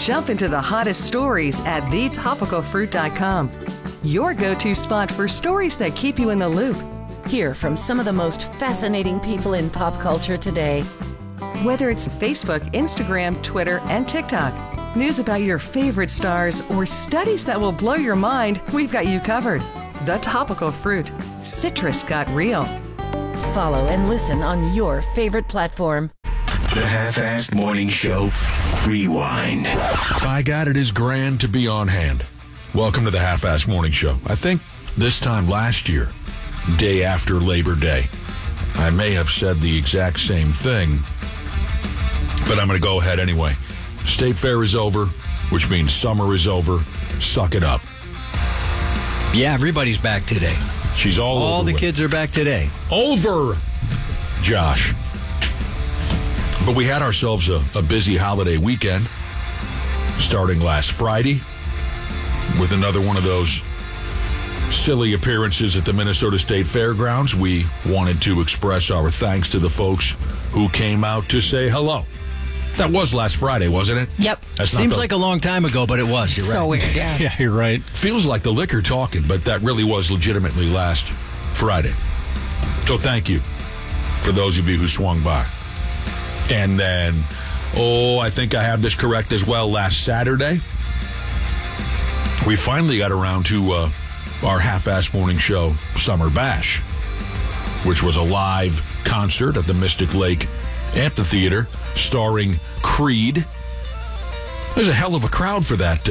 Jump into the hottest stories at thetopicalfruit.com. Your go-to spot for stories that keep you in the loop. Hear from some of the most fascinating people in pop culture today. Whether it's Facebook, Instagram, Twitter, and TikTok, news about your favorite stars, or studies that will blow your mind, we've got you covered. The Topical Fruit. Citrus got real. Follow and listen on your favorite platform. The Half-Assed Morning Show Rewind. By God, it is grand to be on hand. Welcome to the Half-Assed Morning Show. I think this time last year, day after Labor Day, I may have said the exact same thing, but I'm going to go ahead anyway. State Fair is over, which means summer is over. Suck it up. Yeah, everybody's back today. She's all the kids are back today. Over, Josh. But we had ourselves a busy holiday weekend, starting last Friday with another one of those silly appearances at the Minnesota State Fairgrounds. We wanted to express our thanks to the folks who came out to say hello. That was last Friday, wasn't it? Yep. Seems like a long time ago, but it was. You're right. So weird, yeah. Yeah, you're right. Feels like the liquor talking, but that really was legitimately last Friday. So thank you for those of you who swung by. And then, I think I have this correct as well, last Saturday, we finally got around to our Half-Assed Morning Show Summer Bash, which was a live concert at the Mystic Lake Amphitheater starring Creed. There's a hell of a crowd for that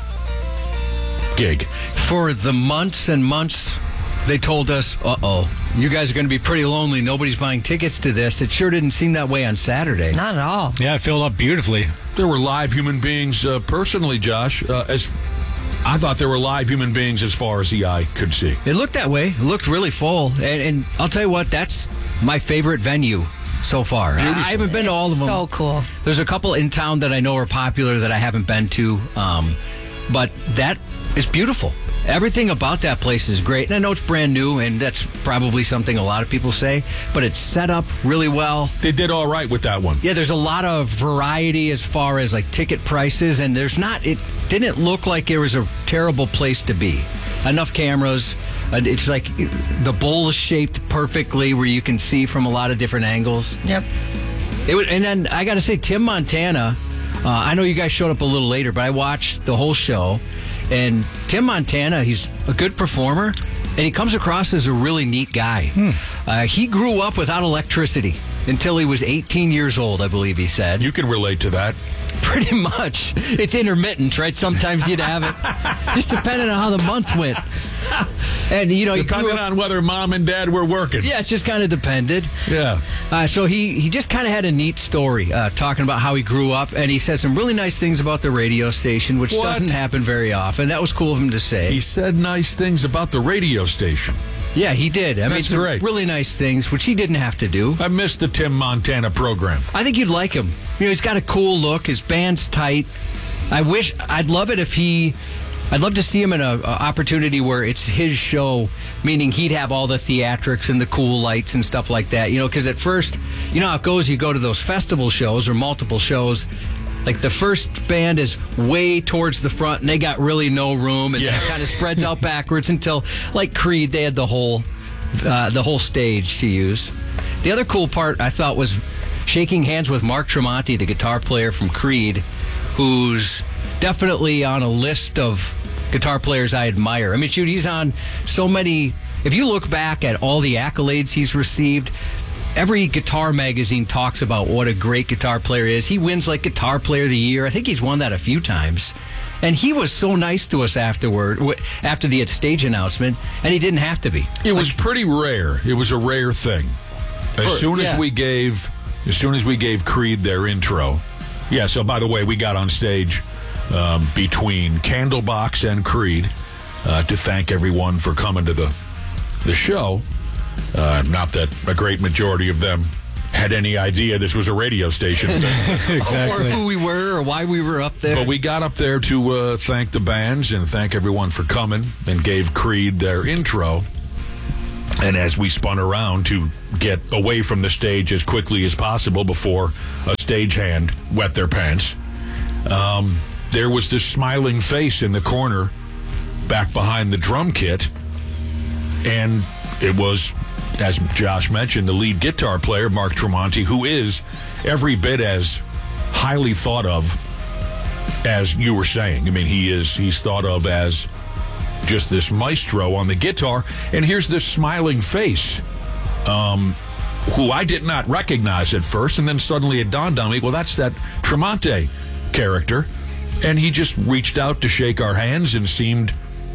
gig. For the months and months they told us, you guys are going to be pretty lonely. Nobody's buying tickets to this. It sure didn't seem that way on Saturday. Not at all. Yeah, it filled up beautifully. There were live human beings, personally, Josh, I thought there were live human beings as far as the eye could see. It looked that way. It looked really full. And I'll tell you what, that's my favorite venue so far. I haven't been to all of them. So cool. There's a couple in town that I know are popular that I haven't been to. But that is beautiful. Everything about that place is great. And I know it's brand new, and that's probably something a lot of people say, but it's set up really well. They did all right with that one. Yeah, there's a lot of variety as far as like ticket prices, and it didn't look like there was a terrible place to be. Enough cameras. It's like the bowl is shaped perfectly where you can see from a lot of different angles. Yep. And then I got to say, Tim Montana, I know you guys showed up a little later, but I watched the whole show. And Tim Montana, he's a good performer, and he comes across as a really neat guy. He grew up without electricity until he was 18 years old, I believe he said. You can relate to that. Pretty much. It's intermittent, right? sometimes you'd have it. Just depending on how the month went. And, depending on whether mom and dad were working. Yeah, it just kind of depended. Yeah. So he just kind of had a neat story talking about how he grew up, and he said some really nice things about the radio station, which doesn't happen very often. That was cool of him to say. He said nice things about the radio station. Yeah, he did. That's great. Really nice things, which he didn't have to do. I missed the Tim Montana program. I think you'd like him. He's got a cool look. His band's tight. I'd love it if I'd love to see him in an opportunity where it's his show, meaning he'd have all the theatrics and the cool lights and stuff like that. Because at first, how it goes, you go to those festival shows or multiple shows. Like the first band is way towards the front, and they got really no room, and it kind of spreads out backwards until, like Creed, they had the whole stage to use. The other cool part I thought was shaking hands with Mark Tremonti, the guitar player from Creed, who's definitely on a list of guitar players I admire. I mean, shoot, he's on so many. If you look back at all the accolades he's received, every guitar magazine talks about what a great guitar player is. He wins like Guitar Player of the Year. I think he's won that a few times. And he was so nice to us after the stage announcement, and he didn't have to be. It was pretty rare. It was a rare thing. As soon as we gave Creed their intro. Yeah, so by the way, we got on stage between Candlebox and Creed to thank everyone for coming to the show. Not that a great majority of them had any idea this was a radio station thing. Exactly. Or who we were or why we were up there. But we got up there to thank the bands and thank everyone for coming and gave Creed their intro. And as we spun around to get away from the stage as quickly as possible before a stagehand wet their pants, there was this smiling face in the corner back behind the drum kit, and it was, as Josh mentioned, the lead guitar player, Mark Tremonti, who is every bit as highly thought of as you were saying. I mean, he's thought of as just this maestro on the guitar, and here's this smiling face, who I did not recognize at first, and then suddenly it dawned on me, well, that's that Tremonti character, and he just reached out to shake our hands and seemed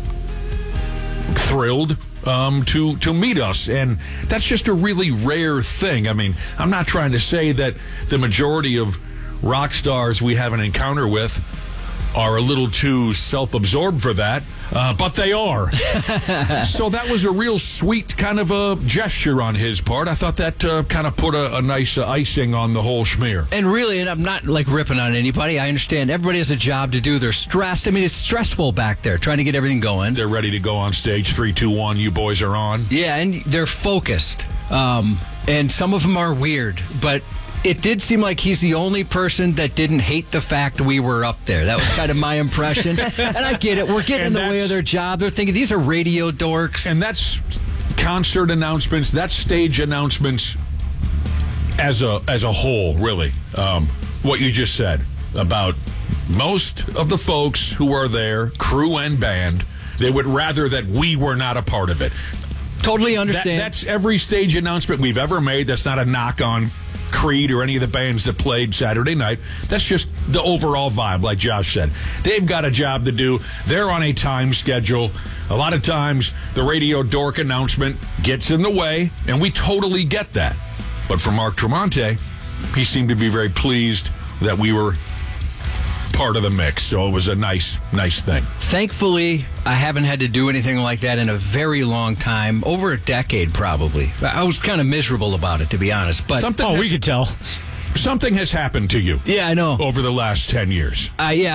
thrilled to meet us, and that's just a really rare thing. I mean, I'm not trying to say that the majority of rock stars we have an encounter with are a little too self-absorbed for that, but they are. So that was a real sweet kind of a gesture on his part. I thought that kind of put a nice icing on the whole schmear. And really, and I'm not like ripping on anybody. I understand everybody has a job to do. They're stressed. I mean, it's stressful back there trying to get everything going. They're ready to go on stage. 3, 2, 1. You boys are on. Yeah, and they're focused. And some of them are weird, but it did seem like he's the only person that didn't hate the fact we were up there. That was kind of my impression. And I get it. We're getting in the way of their job. They're thinking these are radio dorks. And that's concert announcements. That's stage announcements as a whole, really. What you just said about most of the folks who are there, crew and band, they would rather that we were not a part of it. Totally understand. That's every stage announcement we've ever made. That's not a knock on Creed or any of the bands that played Saturday night. That's just the overall vibe, like Josh said. They've got a job to do. They're on a time schedule. A lot of times, the radio dork announcement gets in the way, and we totally get that. But for Mark Tremonti, he seemed to be very pleased that we were part of the mix, so it was a nice thing. Thankfully, I haven't had to do anything like that in a very long time, over a decade probably. I was kind of miserable about it, to be honest. But we could tell. Something has happened to you. Yeah, I know. Over the last 10 years.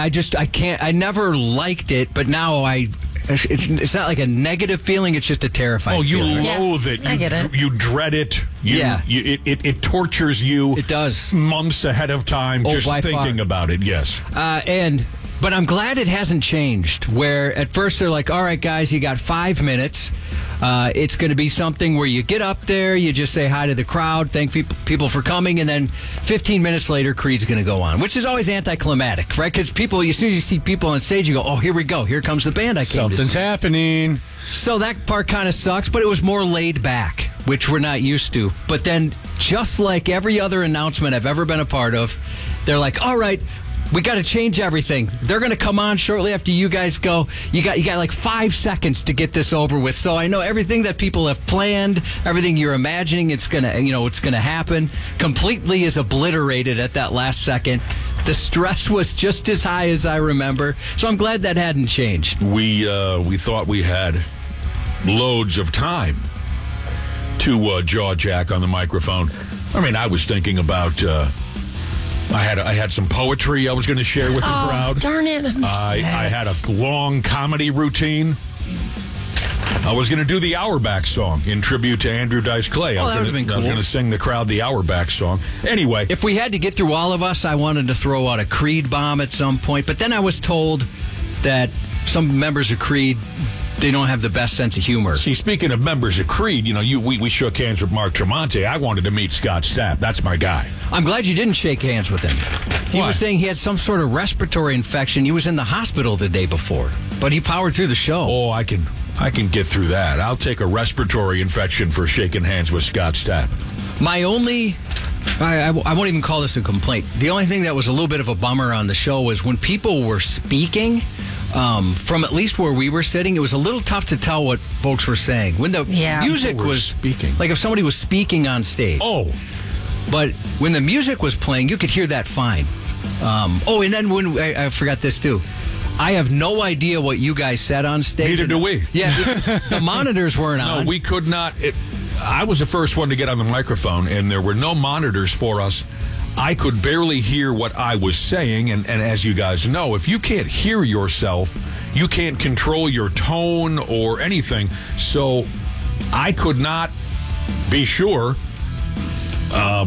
I never liked it, but now it's not like a negative feeling, it's just a terrifying feeling. Loathe it. I get it. You dread it. It tortures you. It does. Months ahead of time, just thinking about it, yes. But I'm glad it hasn't changed, where at first they're like, all right, guys, you got 5 minutes. It's going to be something where you get up there, you just say hi to the crowd, thank people for coming, and then 15 minutes later, Creed's going to go on, which is always anticlimactic, right? Because as soon as you see people on stage, you go, oh, here we go. Here comes the band I came to see. Something's happening. So that part kind of sucks, but it was more laid back, which we're not used to. But then, just like every other announcement I've ever been a part of, they're like, all right, we got to change everything. They're going to come on shortly after you guys go. You got like 5 seconds to get this over with. So I know everything that people have planned, everything you're imagining it's going to happen, completely is obliterated at that last second. The stress was just as high as I remember. So I'm glad that hadn't changed. We thought we had loads of time to jaw jack on the microphone. I mean, I was thinking about. I had some poetry I was going to share with the crowd. Darn it. I had a long comedy routine. I was going to do the Auerbach song in tribute to Andrew Dice Clay. Oh, that would have been cool. I was going to sing the crowd the Auerbach song. Anyway. If we had to get through all of us, I wanted to throw out a Creed bomb at some point. But then I was told that some members of Creed, they don't have the best sense of humor. See, speaking of members of Creed, we shook hands with Mark Tremonti. I wanted to meet Scott Stapp. That's my guy. I'm glad you didn't shake hands with him. He was saying he had some sort of respiratory infection. He was in the hospital the day before, but he powered through the show. Oh, I can get through that. I'll take a respiratory infection for shaking hands with Scott Stapp. My only... I won't even call this a complaint. The only thing that was a little bit of a bummer on the show was when people were speaking... from at least where we were sitting, it was a little tough to tell what folks were saying. When the music was speaking. Like if somebody was speaking on stage. Oh. But when the music was playing, you could hear that fine. And then when I forgot this too. I have no idea what you guys said on stage. Neither do we. Yeah, because the monitors weren't on. No, we could not. I was the first one to get on the microphone, and there were no monitors for us. I could barely hear what I was saying, and as you guys know, if you can't hear yourself, you can't control your tone or anything. So I could not be sure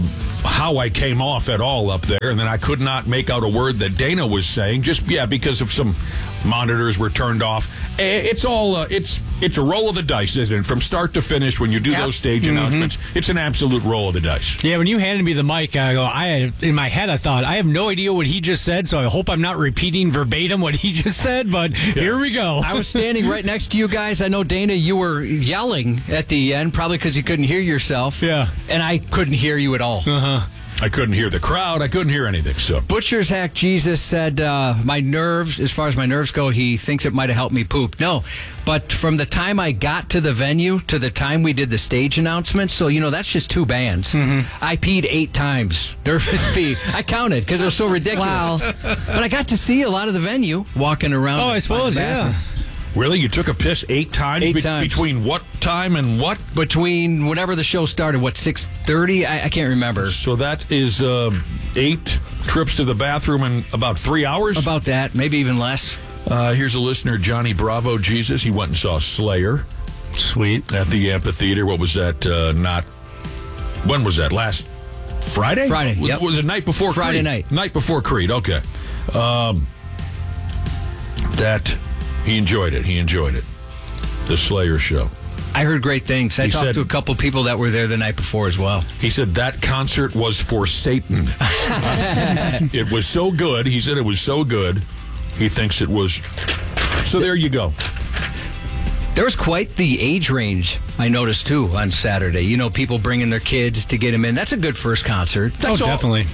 how I came off at all up there, and then I could not make out a word that Dana was saying, because of some monitors were turned off. It's all, it's a roll of the dice, isn't it? From start to finish, when you do those stage announcements, it's an absolute roll of the dice. Yeah, when you handed me the mic, in my head I thought, I have no idea what he just said, so I hope I'm not repeating verbatim what he just said, but here we go. I was standing right next to you guys. I know, Dana, you were yelling at the end, probably because you couldn't hear yourself. Yeah. And I couldn't hear you at all. I couldn't hear the crowd. I couldn't hear anything. So Butcher's Hack Jesus said, my nerves, as far as my nerves go, he thinks it might have helped me poop. No, but from the time I got to the venue to the time we did the stage announcements, so, that's just 2 bands. I peed 8 times. Nervous pee. I counted because it was so ridiculous. Wow. But I got to see a lot of the venue walking around. Oh, I suppose, yeah. Really? You took a piss 8 times? 8 times. Between what time and what? Between whenever the show started, 6:30? I can't remember. So that is 8 trips to the bathroom in about 3 hours? About that, maybe even less. Here's a listener, Johnny Bravo Jesus. He went and saw Slayer. Sweet. At the amphitheater. What was that? When was that? Last Friday? Friday, yep. Was it night before Friday Creed? night. Night before Creed, okay. He enjoyed it. The Slayer show. I heard great things. I talked to a couple people that were there the night before as well. He said that concert was for Satan. It was so good. He said it was so good. He thinks it was. So there you go. There was quite the age range, I noticed, too, on Saturday. People bringing their kids to get them in. That's a good first concert. Definitely.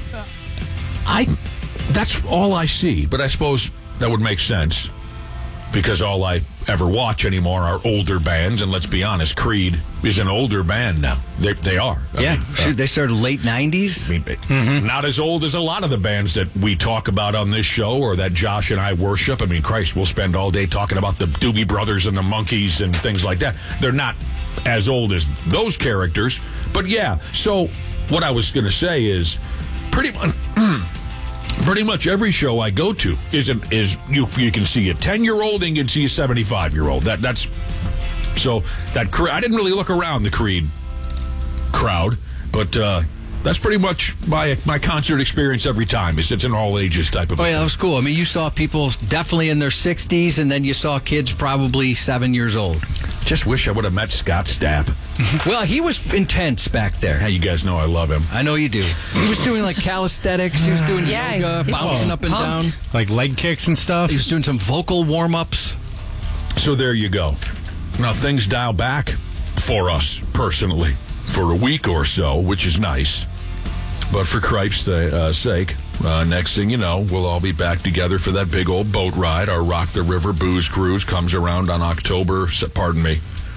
That's all I see, but I suppose that would make sense. Because all I ever watch anymore are older bands, and let's be honest, Creed is an older band now. They are. I mean, they started late 90s. Not as old as a lot of the bands that we talk about on this show or that Josh and I worship. I mean, Christ, we'll spend all day talking about the Doobie Brothers and the Monkees and things like that. They're not as old as those characters, but yeah. So what I was going to say is pretty much every show I go to is you can see a 10-year-old and you can see a 75-year-old. That's so that I didn't really look around the Creed crowd, but that's pretty much my concert experience every time. It's an all ages type of. Oh yeah, that was cool. I mean, you saw people definitely in their 60s, and then you saw kids probably 7 years old. Just wish I would have met Scott Stapp. Well, he was intense back there. Hey, you guys know I love him. I know you do. He was doing like calisthenics. He was doing yoga, bouncing up and down, like leg kicks and stuff. He was doing some vocal warm-ups. So there you go. Now things dial back for us personally for a week or so, which is nice. But for Cripe's sake, next thing you know, we'll all be back together for that big old boat ride. Our Rock the River Booze Cruise comes around on September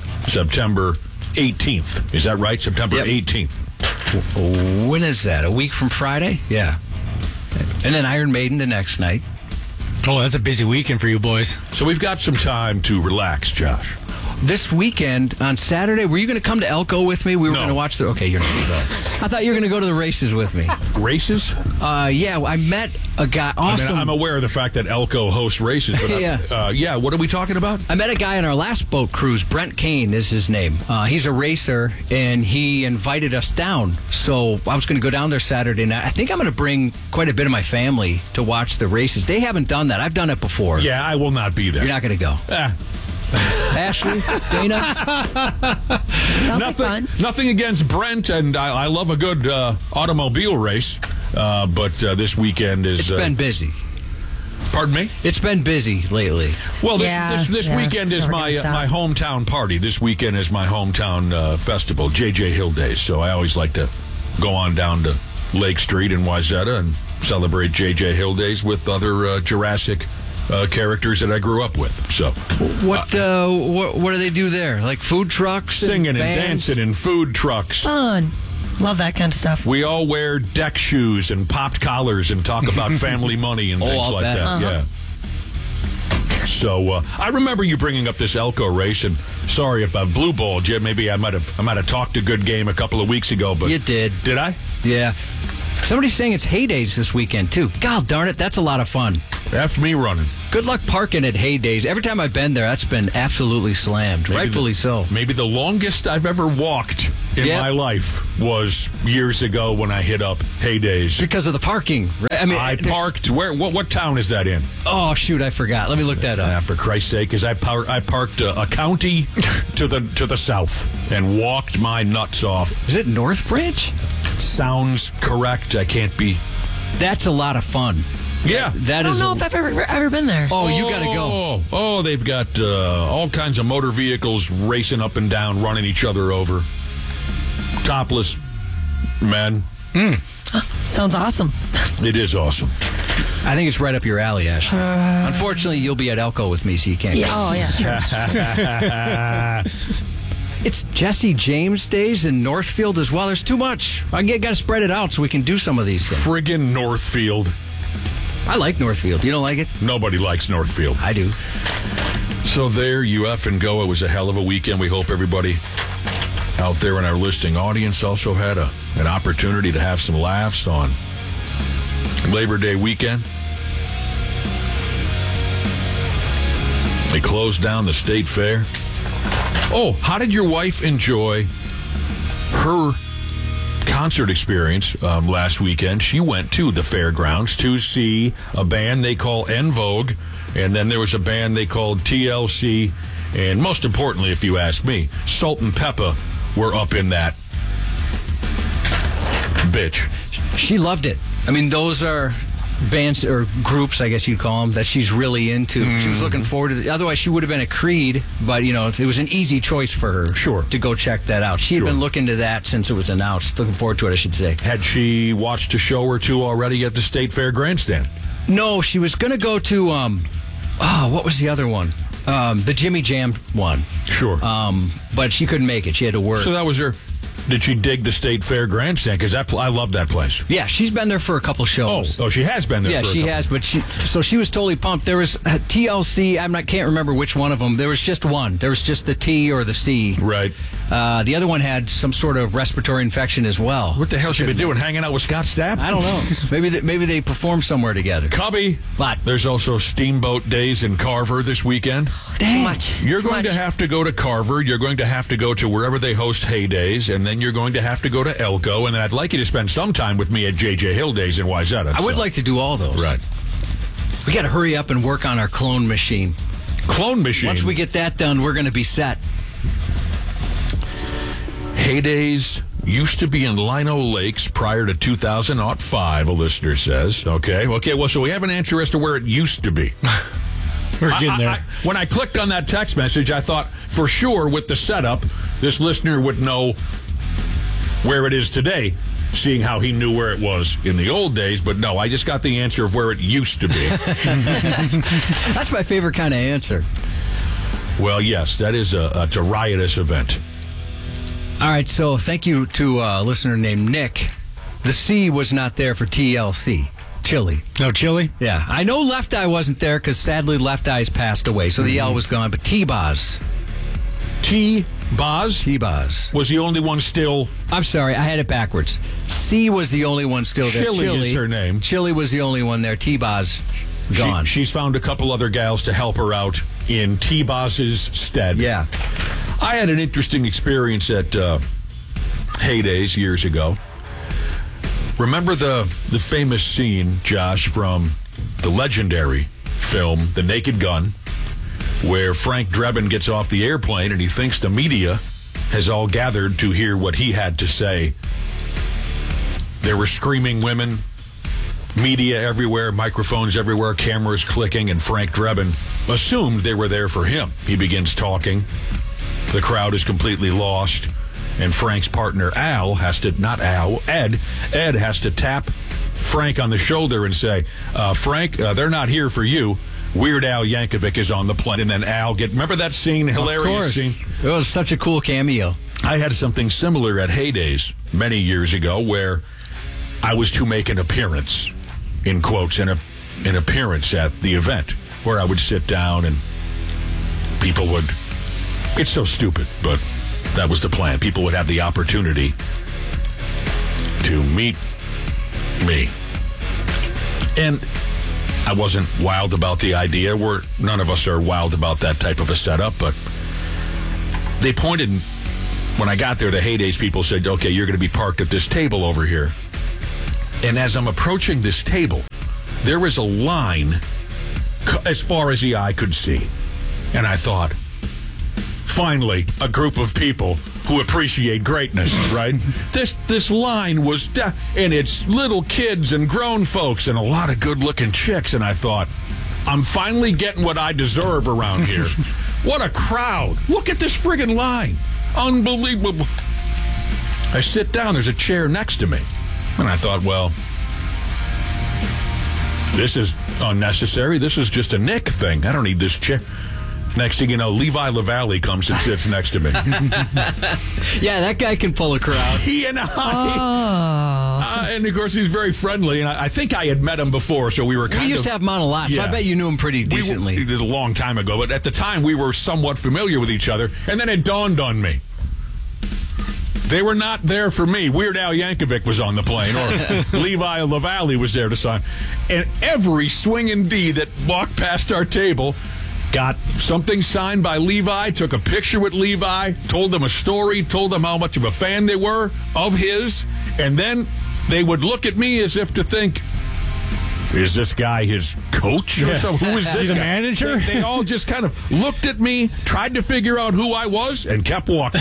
18th. Is that right? September 18th. When is that? A week from Friday? Yeah. And then Iron Maiden the next night. Oh, that's a busy weekend for you boys. So we've got some time to relax, Josh. This weekend, on Saturday, were you going to come to Elko with me? We were going to watch okay, you're not going to go. I thought you were going to go to the races with me. Races? Yeah, I met a guy, awesome. I mean, I'm aware of the fact that Elko hosts races, but yeah, what are we talking about? I met a guy on our last boat cruise. Brent Kane is his name. He's a racer, and he invited us down. So I was going to go down there Saturday night. I think I'm going to bring quite a bit of my family to watch the races. They haven't done that. I've done it before. Yeah, I will not be there. You're not going to go. Ashley, Dana, nothing against Brent, and I love a good automobile race, but this weekend is. It's been busy. Pardon me? It's been busy lately. Well, this weekend is my hometown party. This weekend is my hometown festival, J.J. Hill Days. So I always like to go on down to Lake Street in Wayzata and celebrate J.J. Hill Days with other Jurassic characters that I grew up with. So, what do they do there? Like food trucks, singing and bands? dancing, and food trucks. Fun. Love that kind of stuff. We all wear deck shoes and popped collars and talk about family money and things like that. Uh-huh. Yeah. So I remember you bringing up this Elko race, and sorry if I've blue balled you. Maybe I might have talked a good game a couple of weeks ago, but you did. Did I? Yeah. Somebody's saying it's Hay Days this weekend too. God darn it, that's a lot of fun. F me running. Good luck parking at Heydays. Every time I've been there, that's been absolutely slammed. Rightfully so. Maybe the longest I've ever walked in my life was years ago when I hit up Heydays. Because of the parking. Right? I parked, what town is that in? Oh, shoot, I forgot. Let me look that up. For Christ's sake, because I parked a county to the south and walked my nuts off. Is it North Branch? Sounds correct. I can't be. That's a lot of fun. Yeah. I don't know if I've ever been there. Oh, you got to go. Oh, they've got all kinds of motor vehicles racing up and down, running each other over. Topless men. Sounds awesome. It is awesome. I think it's right up your alley, Ashley. Unfortunately, you'll be at Elko with me, so you can't go. Oh, yeah. It's Jesse James days in Northfield as well. There's too much. I got to spread it out so we can do some of these things. Friggin' Northfield. I like Northfield. You don't like it? Nobody likes Northfield. I do. So there you F and go. It was a hell of a weekend. We hope everybody out there in our listening audience also had an opportunity to have some laughs on Labor Day weekend. They closed down the state fair. Oh, how did your wife enjoy her concert experience last weekend? She went to the fairgrounds to see a band they call En Vogue, and then there was a band they called TLC, and most importantly, if you ask me, Salt and Peppa were up in that bitch. She loved it. I mean, those are bands or groups, I guess you'd call them, that she's really into. She was looking forward to it. Otherwise, she would have been a Creed, but, it was an easy choice for her to go check that out. She had been looking to that since it was announced. Looking forward to it, I should say. Had she watched a show or two already at the State Fair Grandstand? No, she was going to go to, what was the other one? The Jimmy Jam one. Sure. But she couldn't make it. She had to work. So that was her. Did she dig the State Fair Grandstand? Because I love that place. Yeah, she's been there for a couple shows. Oh, she has been there. Yeah, for a she couple. has. But she was totally pumped. There was TLC. Can't remember which one of them. There was just one. There was just the T or the C. Right. The other one had some sort of respiratory infection as well. What the hell she been doing? Hanging out with Scott Stapp? I don't know. Maybe they performed somewhere together. Cubby. What? There's also Steamboat Days in Carver this weekend. Too much. You're going to have to go to Carver. You're going to have to go to wherever they host Heydays, and then you're going to have to go to Elko, and then I'd like you to spend some time with me at J.J. Hill Days in Wayzata. I would like to do all those. Right. We got to hurry up and work on our clone machine. Clone machine? Once we get that done, we're going to be set. Heydays used to be in Lino Lakes prior to 2005, a listener says. Okay, well, so we have an answer as to where it used to be. We're getting there. When I clicked on that text message, I thought, for sure, with the setup, this listener would know where it is today, seeing how he knew where it was in the old days. But no, I just got the answer of where it used to be. That's my favorite kind of answer. Well, yes, that is a riotous event. All right, so thank you to a listener named Nick. The C was not there for TLC. Chili. No chili? Yeah. I know Left Eye wasn't there because sadly Left Eye's passed away, so the L was gone, but T-Boz. T-Boz? T-Boz. Was the only one still... I'm sorry, I had it backwards. C was the only one still there. Chili is her name. Chili was the only one there. T-Boz, gone. She's found a couple other gals to help her out in T-Boz's stead. Yeah. I had an interesting experience at Heydays years ago. Remember the famous scene, Josh, from the legendary film The Naked Gun, where Frank Drebin gets off the airplane and he thinks the media has all gathered to hear what he had to say. There were screaming women, media everywhere, microphones everywhere, cameras clicking, and Frank Drebin assumed they were there for him. He begins talking. The crowd is completely lost. And Frank's partner, Ed has to tap Frank on the shoulder and say, Frank, they're not here for you. Weird Al Yankovic is on the plane. And then remember that scene? Hilarious scene. It was such a cool cameo. I had something similar at Heydays many years ago where I was to make an appearance, in quotes, an appearance at the event, where I would sit down and people would... It's so stupid, but that was the plan. People would have the opportunity to meet me. And I wasn't wild about the idea. None of us are wild about that type of a setup, but they pointed, when I got there, the Heydays people said, okay, you're going to be parked at this table over here. And as I'm approaching this table, there was a line as far as the eye could see. And I thought, finally, a group of people who appreciate greatness, right? This line was, and it's little kids and grown folks and a lot of good-looking chicks. And I thought, I'm finally getting what I deserve around here. What a crowd. Look at this friggin' line. Unbelievable. I sit down. There's a chair next to me. And I thought, well, this is unnecessary. This is just a Nick thing. I don't need this chair. Next thing you know, Levi LaValle comes and sits next to me. Yeah, that guy can pull a crowd. He and I. And, of course, he's very friendly. And I think I had met him before, so we were kind of... We used to have him on a lot, so I bet you knew him pretty decently. It was a long time ago, but at the time, we were somewhat familiar with each other. And then it dawned on me. They were not there for me. Weird Al Yankovic was on the plane, or Levi LaValle was there to sign. And every swinging D that walked past our table got something signed by Levi, took a picture with Levi, told them a story, told them how much of a fan they were of his, and then they would look at me as if to think, is this guy his coach or something? Who is this He's guy? a manager? They all just kind of looked at me, tried to figure out who I was, and kept walking.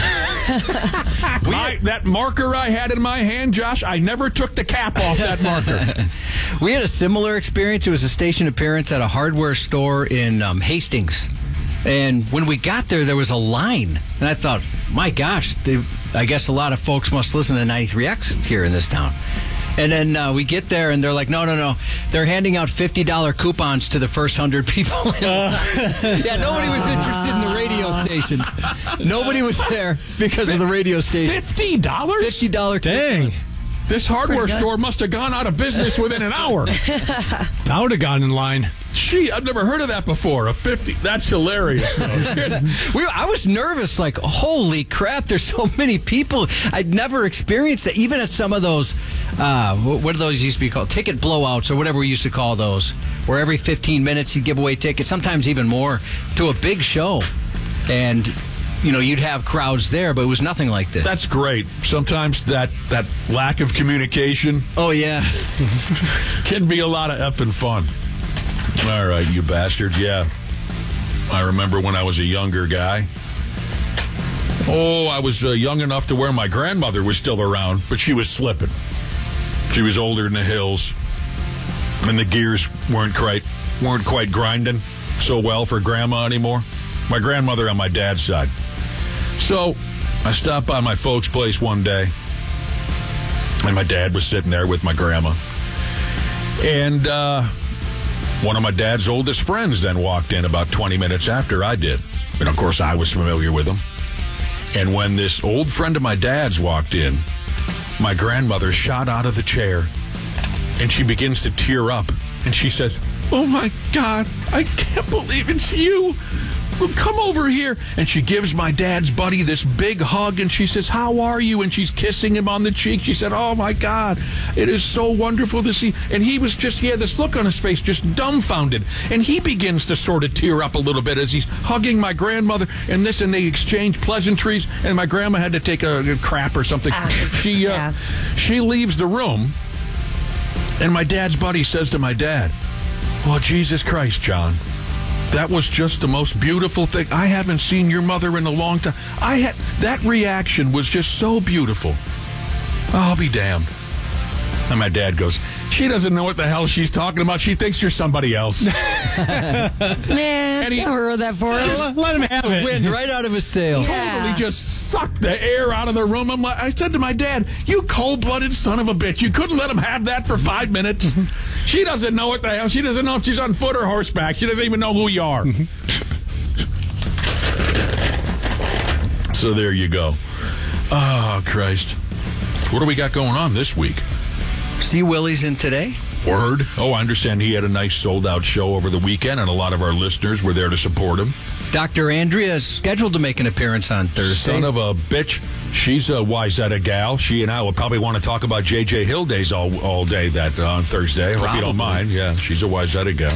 That marker I had in my hand, Josh, I never took the cap off that marker. We had a similar experience. It was a station appearance at a hardware store in Hastings. And when we got there was a line. And I thought, my gosh, I guess a lot of folks must listen to 93X here in this town. And then we get there, and they're like, no. They're handing out $50 coupons to the first 100 people. Yeah, nobody was interested in the radio station. Nobody was there because of the radio station. $50? $50 coupons. Dang. This hardware store must have gone out of business within an hour. I would have gone in line. Gee, I've never heard of that before. A 50. That's hilarious. I was nervous, like, holy crap, there's so many people. I'd never experienced that, even at some of those, what do those used to be called? Ticket blowouts, or whatever we used to call those, where every 15 minutes you give away tickets, sometimes even more, to a big show. And you'd have crowds there, but it was nothing like this. That's great. Sometimes that lack of communication. Oh, yeah. Can be a lot of effing fun. All right, you bastards. Yeah. I remember when I was a younger guy. Oh, I was young enough to where my grandmother was still around, but she was slipping. She was older in the hills, and the gears weren't quite grinding so well for Grandma anymore. My grandmother on my dad's side. So I stopped by my folks' place one day, and my dad was sitting there with my grandma. And one of my dad's oldest friends then walked in about 20 minutes after I did. And, of course, I was familiar with him. And when this old friend of my dad's walked in, my grandmother shot out of the chair, and she begins to tear up. And she says, "Oh, my God, I can't believe it's you. Well, come over here." And she gives my dad's buddy this big hug, and she says, "How are you?" And she's kissing him on the cheek. She said, "Oh, my God, it is so wonderful to see." And he was he had this look on his face, just dumbfounded. And he begins to sort of tear up a little bit as he's hugging my grandmother, and they exchange pleasantries, and my grandma had to take a crap or something. She leaves the room, and my dad's buddy says to my dad, "Well, Jesus Christ, John, that was just the most beautiful thing. I haven't seen your mother in a long time. That reaction was just so beautiful. I'll be damned." And my dad goes, "She doesn't know what the hell she's talking about. She thinks you're somebody else." Man, never heard that for him. Let him have it. Wind right out of his sail. Totally just sucked the air out of the room. I said to my dad, "You cold-blooded son of a bitch. You couldn't let him have that for 5 minutes. She doesn't know what the hell. She doesn't know if she's on foot or horseback. She doesn't even know who you are." So there you go. Oh, Christ. What do we got going on this week? See Willie's in today? Word. Oh, I understand he had a nice sold-out show over the weekend, and a lot of our listeners were there to support him. Dr. Andrea is scheduled to make an appearance on Thursday. Son of a bitch. She's a Wayzata gal. She and I will probably want to talk about J.J. Hill days all day that on Thursday. Hope you don't mind. Yeah, she's a Wayzata gal.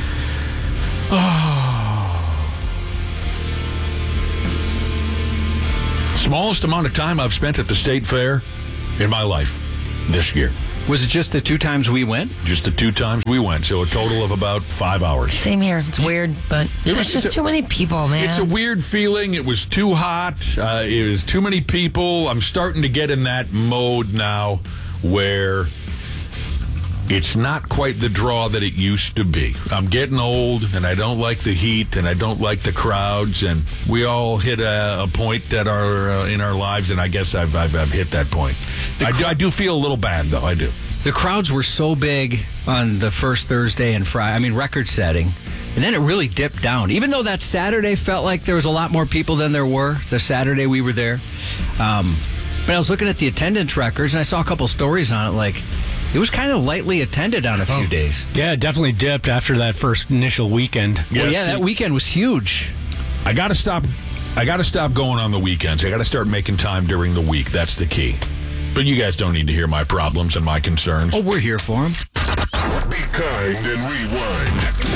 Smallest amount of time I've spent at the State Fair in my life this year. Was it just the 2 times we went? Just the 2 times we went, so a total of about 5 hours. Same here. It's weird, but it's just too many people, man. It's a weird feeling. It was too hot. It was too many people. I'm starting to get in that mode now where it's not quite the draw that it used to be. I'm getting old, and I don't like the heat, and I don't like the crowds, and we all hit a point that are in our lives, and I guess I've hit that point. I do feel a little bad, though. I do. The crowds were so big on the first Thursday and Friday. I mean, record-setting. And then it really dipped down. Even though that Saturday felt like there was a lot more people than there were, the Saturday we were there. But I was looking at the attendance records, and I saw a couple stories on it, like... It was kind of lightly attended on a few days. Yeah, it definitely dipped after that first initial weekend. Well, yeah, that weekend was huge. I got to stop going on the weekends. I got to start making time during the week. That's the key. But you guys don't need to hear my problems and my concerns. Oh, we're here for them. Be kind and rewind.